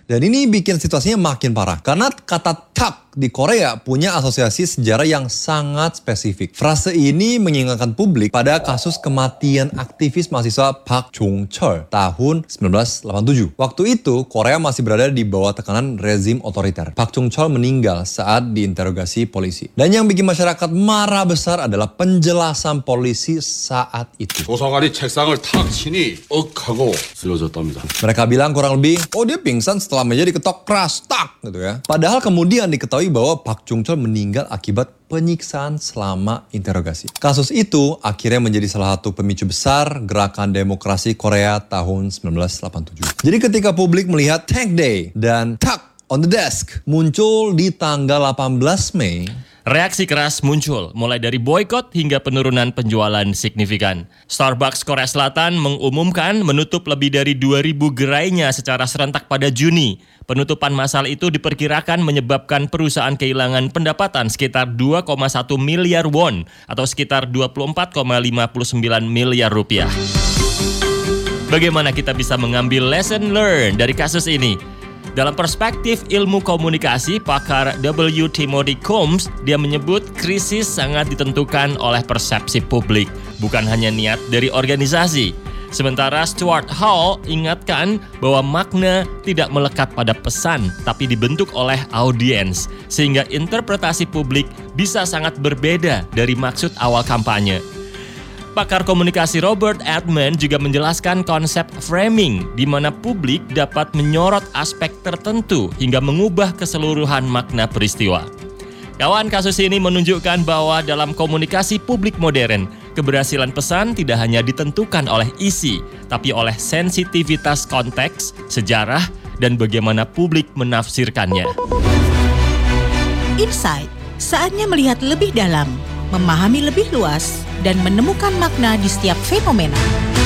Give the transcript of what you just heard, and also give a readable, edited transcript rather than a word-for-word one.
Dan ini bikin situasinya makin parah. Karena kata thug di Korea punya asosiasi sejarah yang sangat spesifik. Frase ini mengingatkan publik pada kasus kematian aktivis mahasiswa Park Chung-cheol tahun 1987. Waktu itu, Korea masih berada di bawah tekanan rezim otoriter. Park Chung-cheol meninggal saat diinterogasi polisi. Dan yang bikin masyarakat marah besar adalah penjelasan polisi saat itu. 조사관이 책상을 탁 치니 하고 쓰러졌답니다. Mereka bilang kurang lebih, dia pingsan setelah meja diketok keras, tak gitu ya. Padahal kemudian diketahui bahwa Park Chung-cheol meninggal akibat penyiksaan selama interogasi. Kasus itu akhirnya menjadi salah satu pemicu besar gerakan demokrasi Korea tahun 1987. Jadi ketika publik melihat Thank Day dan Thug on the Desk muncul di tanggal 18 Mei, reaksi keras muncul, mulai dari boykot hingga penurunan penjualan signifikan. Starbucks Korea Selatan mengumumkan menutup lebih dari 2.000 gerainya secara serentak pada Juni. Penutupan massal itu diperkirakan menyebabkan perusahaan kehilangan pendapatan sekitar 2,1 miliar won atau sekitar 24,59 miliar rupiah. Bagaimana kita bisa mengambil lesson learned dari kasus ini? Dalam perspektif ilmu komunikasi, pakar W. Timothy Combs, dia menyebut krisis sangat ditentukan oleh persepsi publik, bukan hanya niat dari organisasi. Sementara Stuart Hall ingatkan bahwa makna tidak melekat pada pesan, tapi dibentuk oleh audiens, sehingga interpretasi publik bisa sangat berbeda dari maksud awal kampanye. Pakar komunikasi Robert Edman juga menjelaskan konsep framing, di mana publik dapat menyorot aspek tertentu hingga mengubah keseluruhan makna peristiwa. Kawan, kasus ini menunjukkan bahwa dalam komunikasi publik modern, keberhasilan pesan tidak hanya ditentukan oleh isi, tapi oleh sensitivitas konteks, sejarah, dan bagaimana publik menafsirkannya. Insight, saatnya melihat lebih dalam, memahami lebih luas, dan menemukan makna di setiap fenomena.